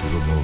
durumu.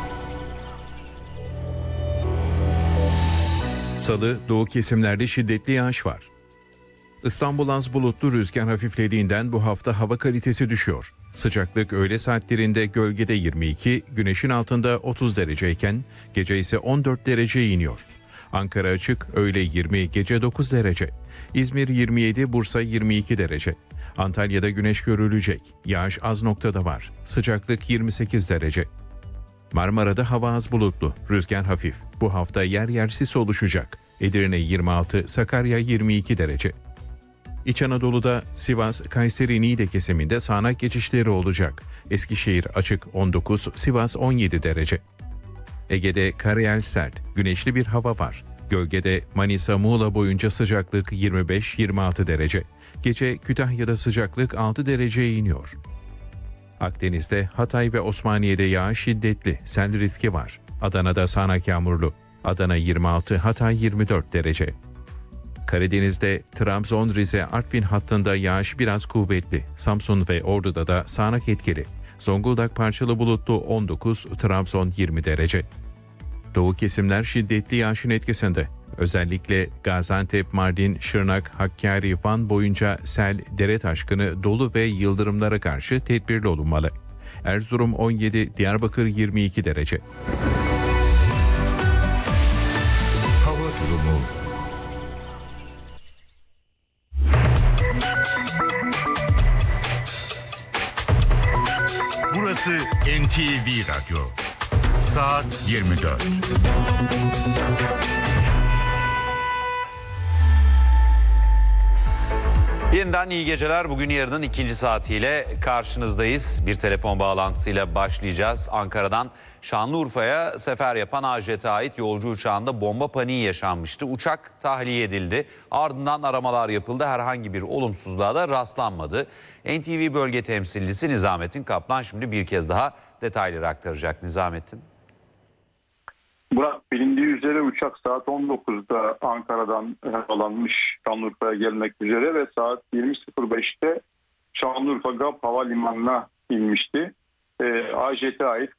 Salı, doğu kesimlerde şiddetli yağış var. İstanbul az bulutlu, rüzgar hafiflediğinden bu hafta hava kalitesi düşüyor. Sıcaklık öğle saatlerinde gölgede 22, güneşin altında 30 dereceyken gece ise 14 dereceye iniyor. Ankara açık, öğle 20, gece 9 derece. İzmir 27, Bursa 22 derece. Antalya'da güneş görülecek. Yağış az noktada var. Sıcaklık 28 derece. Marmara'da hava az bulutlu, rüzgar hafif. Bu hafta yer yer sis oluşacak. Edirne 26, Sakarya 22 derece. İç Anadolu'da Sivas, Kayseri, Niğde kesiminde sağanak geçişleri olacak. Eskişehir açık 19, Sivas 17 derece. Ege'de karayel sert, güneşli bir hava var. Gölgede Manisa, Muğla boyunca sıcaklık 25-26 derece. Gece Kütahya'da sıcaklık 6 dereceye iniyor. Akdeniz'de Hatay ve Osmaniye'de yağış şiddetli, sel riski var. Adana'da sağanak yağmurlu. Adana 26, Hatay 24 derece. Karadeniz'de Trabzon, Rize, Artvin hattında yağış biraz kuvvetli. Samsun ve Ordu'da da sağanak etkili. Zonguldak parçalı bulutlu 19, Trabzon 20 derece. Doğu kesimler şiddetli yağışın etkisinde. Özellikle Gaziantep, Mardin, Şırnak, Hakkari, Van boyunca sel, dere taşkını, dolu ve yıldırımlara karşı tedbirli olunmalı. Erzurum 17, Diyarbakır 22 derece. Hava durumu. Burası NTV Radyo. Saat 24. Yeniden iyi geceler. Bugün yarının ikinci saatiyle karşınızdayız. Bir telefon bağlantısıyla başlayacağız. Ankara'dan Şanlıurfa'ya sefer yapan AJet'e ait yolcu uçağında bomba paniği yaşanmıştı. Uçak tahliye edildi. Ardından aramalar yapıldı. Herhangi bir olumsuzluğa da rastlanmadı. NTV bölge temsilcisi Nizamettin Kaplan şimdi bir kez daha detayları aktaracak. Nizamettin. Burak, bilindiği üzere uçak saat 19'da Ankara'dan havalanmış Şanlıurfa'ya gelmek üzere ve saat 20.05'te Şanlıurfa GAP Havalimanı'na inmişti. AJet'e ait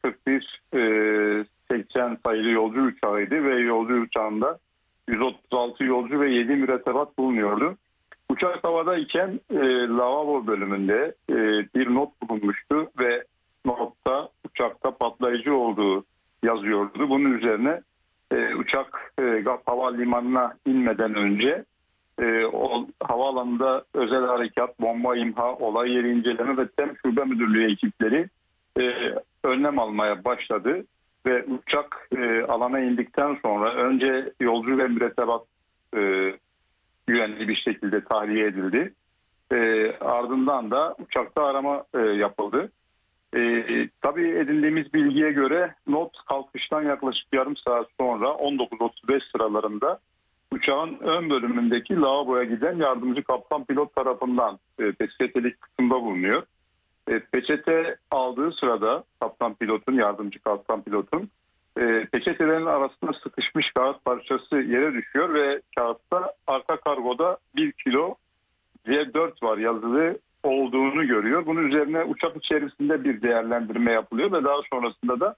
41-80 sayılı yolcu uçağıydı ve yolcu uçağında 136 yolcu ve 7 mürettebat bulunuyordu. Uçak havadayken lavabo bölümünde bir not bulunmuştu ve notta uçakta patlayıcı olduğu yazıyordu. Bunun üzerine uçak GAP Havalimanı'na inmeden önce havaalanında özel harekat, bomba imha, olay yeri inceleme ve TEM Şube Müdürlüğü ekipleri önlem almaya başladı. Ve uçak alana indikten sonra önce yolcu ve mürettebat güvenli bir şekilde tahliye edildi. Ardından da uçakta arama yapıldı. Tabii edindiğimiz bilgiye göre not kalkıştan yaklaşık yarım saat sonra 19.35 sıralarında uçağın ön bölümündeki lavaboya giden yardımcı kaptan pilot tarafından peçetelik kısımda bulunuyor. Peçete aldığı sırada yardımcı kaptan pilotun peçetelerin arasında sıkışmış kağıt parçası yere düşüyor ve kağıtta arka kargoda 1 kilo C4 var yazılı olduğunu görüyor. Bunun üzerine uçak içerisinde bir değerlendirme yapılıyor ve daha sonrasında da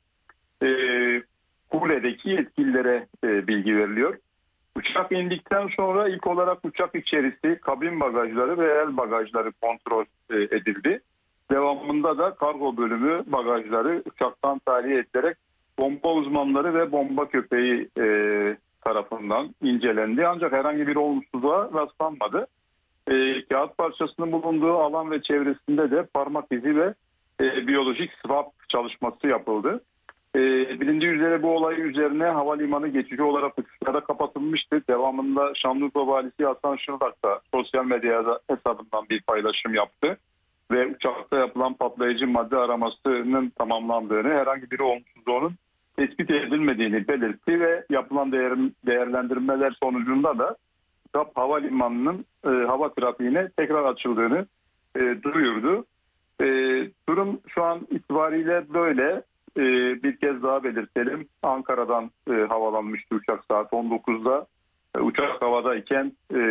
kuledeki yetkililere bilgi veriliyor. Uçak indikten sonra ilk olarak uçak içerisi, kabin bagajları ve el bagajları kontrol edildi. Devamında da kargo bölümü bagajları uçaktan tahliye edilerek bomba uzmanları ve bomba köpeği tarafından incelendi. Ancak herhangi bir olumsuzluğa rastlanmadı. Kağıt parçasının bulunduğu alan ve çevresinde de parmak izi ve biyolojik swap çalışması yapıldı. Bilindiği üzere bu olay üzerine havalimanı geçici olarak uçuşlara kapatılmıştı. Devamında Şanlıurfa Valisi Hasan Şırnak da sosyal medyada hesabından bir paylaşım yaptı. Ve uçakta yapılan patlayıcı madde aramasının tamamlandığını, herhangi bir olumsuzluğunun tespit edilmediğini belirtti ve yapılan değerlendirmeler sonucunda da GAP Havalimanı'nın hava trafiğine tekrar açıldığını duyurdu. Durum şu an itibariyle böyle. Bir kez daha belirtelim. Ankara'dan havalanmıştı uçak saat 19'da. Uçak havadayken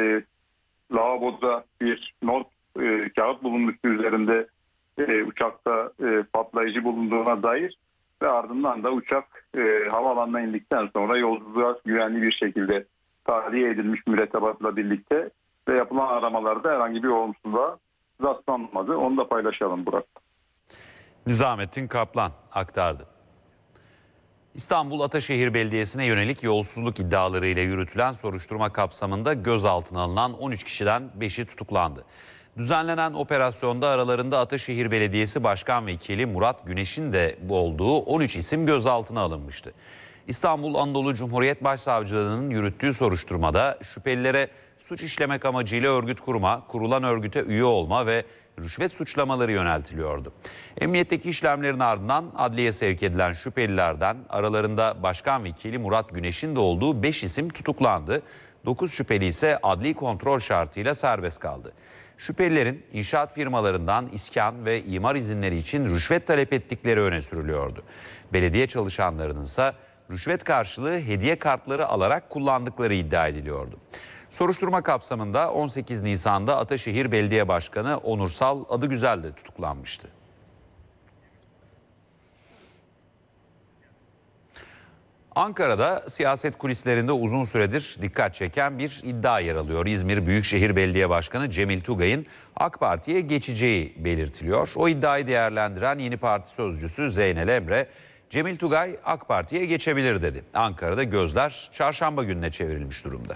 lavaboda bir not kağıt bulunmuştu üzerinde uçakta patlayıcı bulunduğuna dair. ve ardından da uçak havaalanına indikten sonra yolculuğa güvenli bir şekilde tahliye edilmiş mürettebatla birlikte ve yapılan aramalarda herhangi bir olumsuzluğa rastlanmadı. Onu da paylaşalım Burak. Nizamettin Kaplan aktardı. İstanbul Ataşehir Belediyesi'ne yönelik yolsuzluk iddialarıyla yürütülen soruşturma kapsamında gözaltına alınan 13 kişiden 5'i tutuklandı. Düzenlenen operasyonda aralarında Ataşehir Belediyesi Başkan Vekili Murat Güneş'in de olduğu 13 isim gözaltına alınmıştı. İstanbul Anadolu Cumhuriyet Başsavcılığı'nın yürüttüğü soruşturmada şüphelilere suç işlemek amacıyla örgüt kurma, kurulan örgüte üye olma ve rüşvet suçlamaları yöneltiliyordu. Emniyetteki işlemlerin ardından adliyeye sevk edilen şüphelilerden aralarında Başkan Vekili Murat Güneş'in de olduğu 5 isim tutuklandı. 9 şüpheli ise adli kontrol şartıyla serbest kaldı. Şüphelilerin inşaat firmalarından iskan ve imar izinleri için rüşvet talep ettikleri öne sürülüyordu. Belediye çalışanlarının ise rüşvet karşılığı hediye kartları alarak kullandıkları iddia ediliyordu. Soruşturma kapsamında 18 Nisan'da Ataşehir Belediye Başkanı Onursal Adıgüzel de tutuklanmıştı. Ankara'da siyaset kulislerinde uzun süredir dikkat çeken bir iddia yer alıyor. İzmir Büyükşehir Belediye Başkanı Cemil Tugay'ın AK Parti'ye geçeceği belirtiliyor. O iddiayı değerlendiren Yeni Parti sözcüsü Zeynel Emre, Cemil Tugay AK Parti'ye geçebilir dedi. Ankara'da gözler çarşamba gününe çevrilmiş durumda.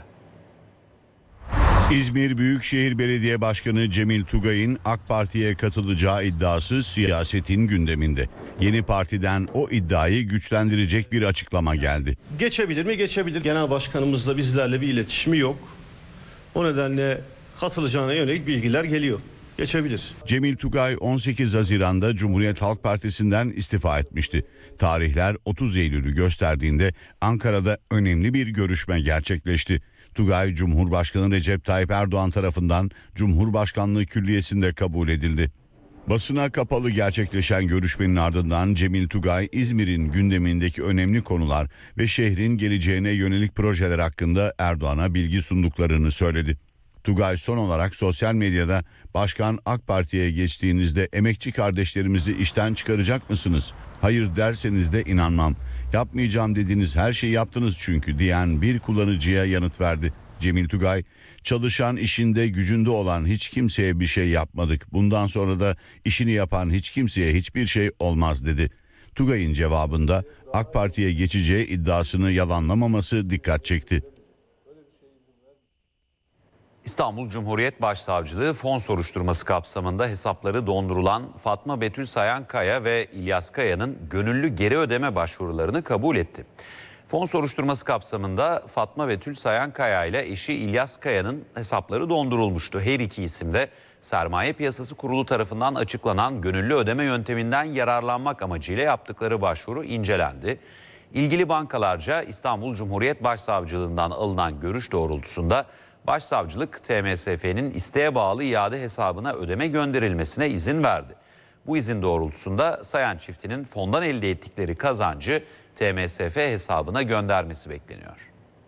İzmir Büyükşehir Belediye Başkanı Cemil Tugay'ın AK Parti'ye katılacağı iddiası siyasetin gündeminde. Yeni Parti'den o iddiayı güçlendirecek bir açıklama geldi. Geçebilir mi? Geçebilir. Genel başkanımızla bizlerle bir iletişimi yok. O nedenle katılacağına yönelik bilgiler geliyor. Geçebilir. Cemil Tugay 18 Haziran'da Cumhuriyet Halk Partisi'nden istifa etmişti. Tarihler 30 Eylül'ü gösterdiğinde Ankara'da önemli bir görüşme gerçekleşti. Tugay, Cumhurbaşkanı Recep Tayyip Erdoğan tarafından Cumhurbaşkanlığı Külliyesi'nde kabul edildi. Basına kapalı gerçekleşen görüşmenin ardından Cemil Tugay, İzmir'in gündemindeki önemli konular ve şehrin geleceğine yönelik projeler hakkında Erdoğan'a bilgi sunduklarını söyledi. Tugay son olarak sosyal medyada "Başkan AK Parti'ye geçtiğinizde emekçi kardeşlerimizi işten çıkaracak mısınız? Hayır derseniz de inanmam. Yapmayacağım dediğiniz her şeyi yaptınız çünkü" diyen bir kullanıcıya yanıt verdi. Cemil Tugay, "Çalışan, işinde gücünde olan hiç kimseye bir şey yapmadık. Bundan sonra da işini yapan hiç kimseye hiçbir şey olmaz" dedi. Tugay'ın cevabında AK Parti'ye geçeceği iddiasını yalanlamaması dikkat çekti. İstanbul Cumhuriyet Başsavcılığı fon soruşturması kapsamında hesapları dondurulan Fatma Betül Sayan Kaya ve İlyas Kaya'nın gönüllü geri ödeme başvurularını kabul etti. Fon soruşturması kapsamında Fatma Betül Sayan Kaya ile eşi İlyas Kaya'nın hesapları dondurulmuştu. Her iki isim de Sermaye Piyasası Kurulu tarafından açıklanan gönüllü ödeme yönteminden yararlanmak amacıyla yaptıkları başvuru incelendi. İlgili bankalarca İstanbul Cumhuriyet Başsavcılığından alınan görüş doğrultusunda Başsavcılık TMSF'nin isteğe bağlı iade hesabına ödeme gönderilmesine izin verdi. Bu izin doğrultusunda Sayan çiftinin fondan elde ettikleri kazancı TMSF hesabına göndermesi bekleniyor.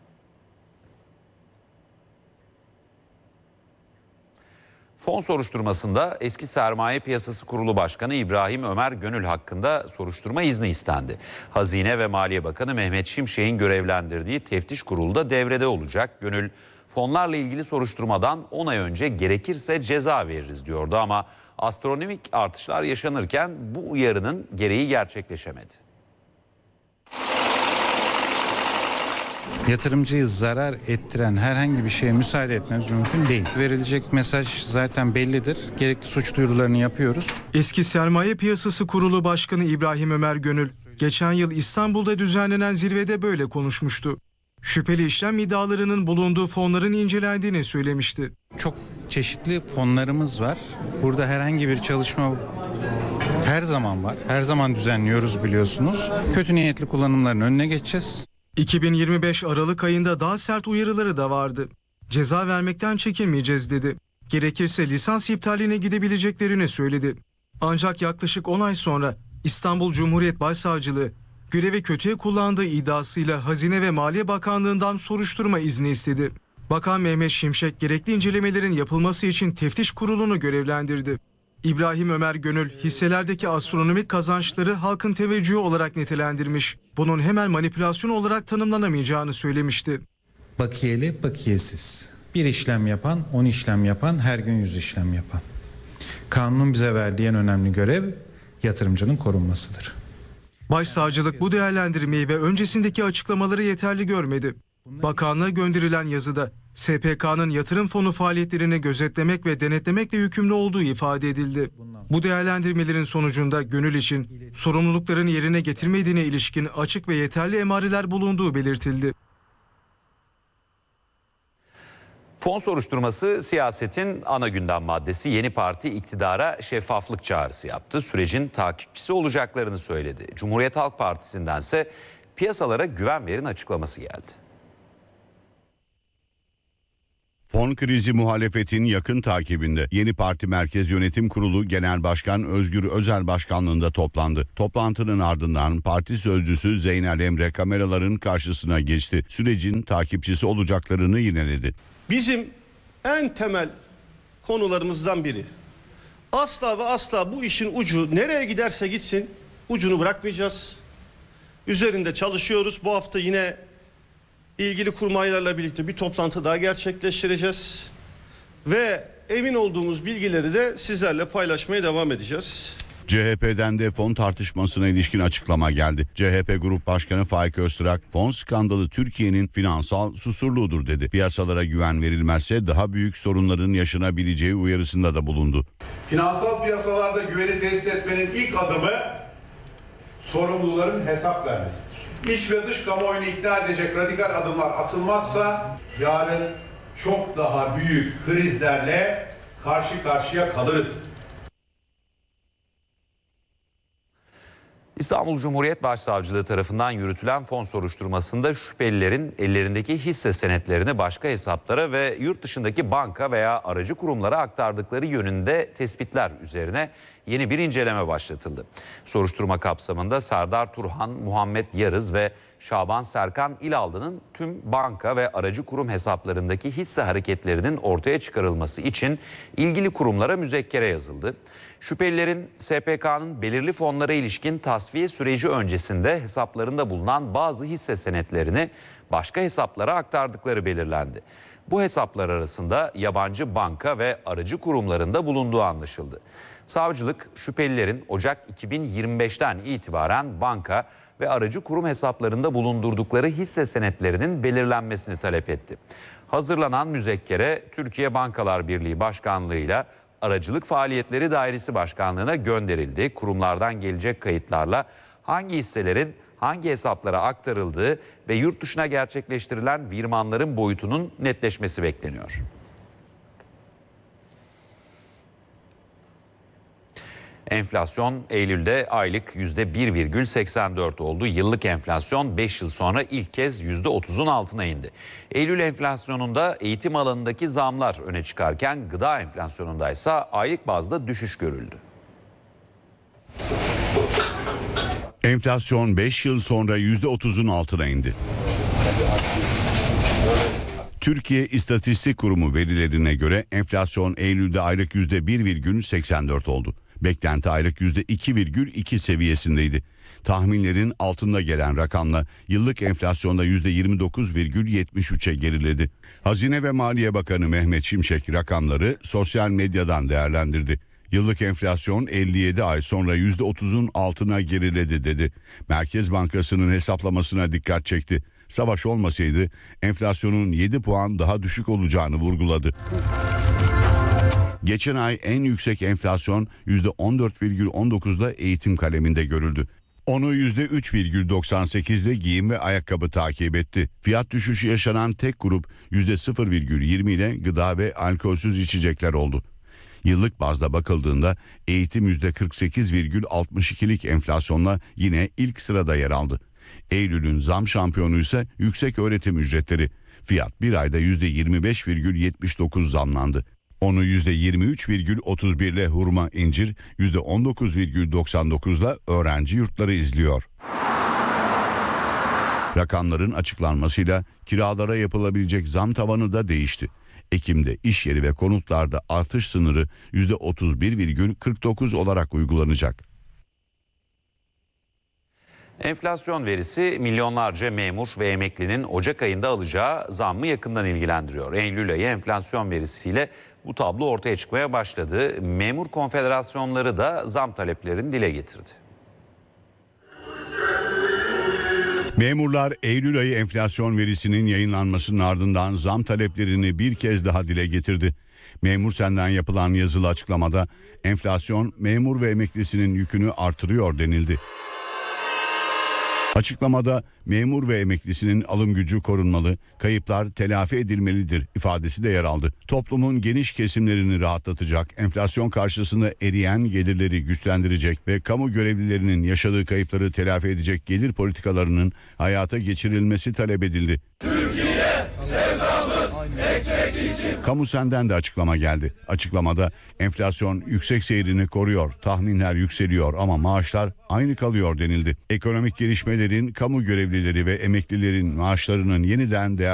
Fon soruşturmasında eski Sermaye Piyasası Kurulu Başkanı İbrahim Ömer Gönül hakkında soruşturma izni istendi. Hazine ve Maliye Bakanı Mehmet Şimşek'in görevlendirdiği teftiş kurulu da devrede olacak. Gönül, fonlarla ilgili soruşturmadan 10 ay önce gerekirse ceza veririz diyordu ama astronomik artışlar yaşanırken bu uyarının gereği gerçekleşemedi. Yatırımcıyı zarar ettiren herhangi bir şeye müsaade etmemiz mümkün değil. Verilecek mesaj zaten bellidir. Gerekli suç duyurularını yapıyoruz. Eski Sermaye Piyasası Kurulu Başkanı İbrahim Ömer Gönül, geçen yıl İstanbul'da düzenlenen zirvede böyle konuşmuştu. Şüpheli işlem iddialarının bulunduğu fonların incelendiğini söylemişti. Çok çeşitli fonlarımız var. Burada herhangi bir çalışma her zaman var. Her zaman düzenliyoruz biliyorsunuz. Kötü niyetli kullanımların önüne geçeceğiz. 2025 Aralık ayında daha sert uyarıları da vardı. Ceza vermekten çekinmeyeceğiz dedi. Gerekirse lisans iptaline gidebileceklerini söyledi. Ancak yaklaşık 10 ay sonra İstanbul Cumhuriyet Başsavcılığı görevi kötüye kullandığı iddiasıyla Hazine ve Maliye Bakanlığı'ndan soruşturma izni istedi. Bakan Mehmet Şimşek gerekli incelemelerin yapılması için teftiş kurulunu görevlendirdi. İbrahim Ömer Gönül hisselerdeki astronomik kazançları halkın teveccühü olarak nitelendirmiş. Bunun hemen manipülasyon olarak tanımlanamayacağını söylemişti. Bakiyeli, bakiyesiz. Bir işlem yapan, 10 işlem yapan, her gün 100 işlem yapan. Kanunun bize verdiği en önemli görev yatırımcının korunmasıdır. Başsavcılık bu değerlendirmeyi ve öncesindeki açıklamaları yeterli görmedi. Bakanlığa gönderilen yazıda SPK'nın yatırım fonu faaliyetlerini gözetlemek ve denetlemekle yükümlü olduğu ifade edildi. Bu değerlendirmelerin sonucunda Gönül için sorumluluklarını yerine getirmediğine ilişkin açık ve yeterli emareler bulunduğu belirtildi. Fon soruşturması siyasetin ana gündem maddesi. Yeni parti iktidara şeffaflık çağrısı yaptı. Sürecin takipçisi olacaklarını söyledi. Cumhuriyet Halk Partisi'ndense piyasalara güven verin açıklaması geldi. Fon krizi muhalefetin yakın takibinde. Yeni Parti Merkez Yönetim Kurulu Genel Başkan Özgür Özel başkanlığında toplandı. Toplantının ardından parti sözcüsü Zeynel Emre kameraların karşısına geçti. Sürecin takipçisi olacaklarını yineledi. Bizim en temel konularımızdan biri. Asla ve asla bu işin ucu nereye giderse gitsin ucunu bırakmayacağız. Üzerinde çalışıyoruz. Bu hafta yine ilgili kurmaylarla birlikte bir toplantı daha gerçekleştireceğiz. Ve emin olduğumuz bilgileri de sizlerle paylaşmaya devam edeceğiz. CHP'den de fon tartışmasına ilişkin açıklama geldi. CHP Grup Başkanı Faik Öztürk, fon skandalı Türkiye'nin finansal susurluğudur dedi. Piyasalara güven verilmezse daha büyük sorunların yaşanabileceği uyarısında da bulundu. Finansal piyasalarda güveni tesis etmenin ilk adımı sorumluların hesap vermesidir. İç ve dış kamuoyunu ikna edecek radikal adımlar atılmazsa yarın çok daha büyük krizlerle karşı karşıya kalırız. İstanbul Cumhuriyet Başsavcılığı tarafından yürütülen fon soruşturmasında şüphelilerin ellerindeki hisse senetlerini başka hesaplara ve yurt dışındaki banka veya aracı kurumlara aktardıkları yönünde tespitler üzerine yeni bir inceleme başlatıldı. Soruşturma kapsamında Serdar Turhan, Muhammed Yarız ve Şaban Serkan İlaldı'nın tüm banka ve aracı kurum hesaplarındaki hisse hareketlerinin ortaya çıkarılması için ilgili kurumlara müzekkere yazıldı. Şüphelilerin SPK'nın belirli fonlara ilişkin tasfiye süreci öncesinde hesaplarında bulunan bazı hisse senetlerini başka hesaplara aktardıkları belirlendi. Bu hesaplar arasında yabancı banka ve aracı kurumlarında bulunduğu anlaşıldı. Savcılık şüphelilerin Ocak 2025'ten itibaren banka ve aracı kurum hesaplarında bulundurdukları hisse senetlerinin belirlenmesini talep etti. Hazırlanan müzekkere Türkiye Bankalar Birliği Başkanlığı'yla Aracılık Faaliyetleri Dairesi Başkanlığı'na gönderildi. Kurumlardan gelecek kayıtlarla hangi hisselerin hangi hesaplara aktarıldığı ve yurt dışına gerçekleştirilen virmanların boyutunun netleşmesi bekleniyor. Enflasyon Eylül'de aylık %1,84 oldu. Yıllık enflasyon 5 yıl sonra ilk kez %30'un altına indi. Eylül enflasyonunda eğitim alanındaki zamlar öne çıkarken gıda enflasyonunda ise aylık bazda düşüş görüldü. Enflasyon 5 yıl sonra %30'un altına indi. Türkiye İstatistik Kurumu verilerine göre enflasyon Eylül'de aylık %1,84 oldu. Beklenti aylık %2,2 seviyesindeydi. Tahminlerin altında gelen rakamla yıllık enflasyonda %29,73'e geriledi. Hazine ve Maliye Bakanı Mehmet Şimşek rakamları sosyal medyadan değerlendirdi. Yıllık enflasyon 57 ay sonra %30'un altına geriledi dedi. Merkez Bankası'nın hesaplamasına dikkat çekti. Savaş olmasaydı enflasyonun 7 puan daha düşük olacağını vurguladı. Geçen ay en yüksek enflasyon %14,19'da eğitim kaleminde görüldü. Onu %3,98'de giyim ve ayakkabı takip etti. Fiyat düşüşü yaşanan tek grup %0,20 ile gıda ve alkolsüz içecekler oldu. Yıllık bazda bakıldığında eğitim %48,62'lik enflasyonla yine ilk sırada yer aldı. Eylül'ün zam şampiyonu ise yüksek öğretim ücretleri. Fiyat bir ayda %25,79 zamlandı. Onu %23,31 ile hurma incir, %19,99 ile öğrenci yurtları izliyor. Rakamların açıklanmasıyla kiralara yapılabilecek zam tavanı da değişti. Ekim'de iş yeri ve konutlarda artış sınırı %31,49 olarak uygulanacak. Enflasyon verisi milyonlarca memur ve emeklinin Ocak ayında alacağı zammı yakından ilgilendiriyor. Eylül ayı enflasyon verisiyle bu tablo ortaya çıkmaya başladı. Memur konfederasyonları da zam taleplerini dile getirdi. Memurlar Eylül ayı enflasyon verisinin yayınlanmasının ardından zam taleplerini bir kez daha dile getirdi. Memur Sen'den yapılan yazılı açıklamada enflasyon memur ve emeklisinin yükünü artırıyor denildi. Açıklamada memur ve emeklisinin alım gücü korunmalı, kayıplar telafi edilmelidir ifadesi de yer aldı. Toplumun geniş kesimlerini rahatlatacak, enflasyon karşısında eriyen gelirleri güçlendirecek ve kamu görevlilerinin yaşadığı kayıpları telafi edecek gelir politikalarının hayata geçirilmesi talep edildi. Türkiye sevdamız ekmek için. Kamu Sen'den de açıklama geldi. Açıklamada enflasyon yüksek seyrini koruyor, tahminler yükseliyor ama maaşlar aynı kalıyor denildi. Ekonomik gelişmelerin kamu görevlileri ve emeklilerin maaşlarının yeniden